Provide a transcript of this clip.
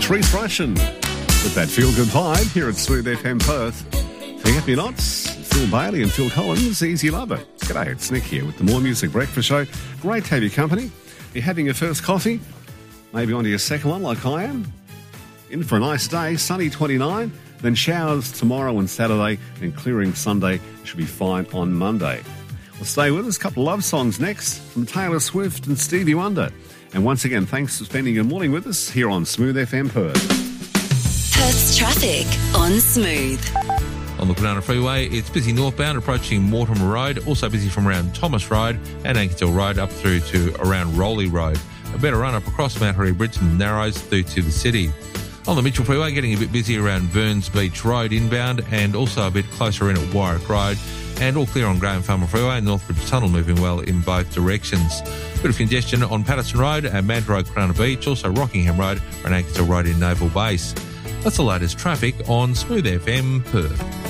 Latrice Russian with that feel-good vibe here at Smooth FM Perth. Forget-me-nots, Phil Bailey and Phil Collins, Easy Lover. G'day, it's Nick here with the More Music Breakfast Show. Great to have your company. You're having your first coffee, maybe onto your second one like I am. In for a nice day, sunny 29, then showers tomorrow and Saturday, and clearing Sunday. Should be fine on Monday. Well, stay with us. A couple of love songs next from Taylor Swift and Stevie Wonder. And once again, thanks for spending your morning with us here on Smooth FM Perth. Perth's traffic on Smooth. On the Banana Freeway, it's busy northbound approaching Mortimer Road, also busy from around Thomas Road and Ankersdale Road up through to around Rowley Road. A better run up across Mount Harry Bridge and Narrows through to the city. On the Mitchell Freeway, getting a bit busy around Burns Beach Road inbound and also a bit closer in at Warwick Road. And all clear on Graham Farmer Freeway and Northbridge Tunnel moving well in both directions. Bit of congestion on Patterson Road and Mad Road, Crown Beach, also Rockingham Road and Ankersdale Road in Naval Base. That's the latest traffic on Smooth FM Perth.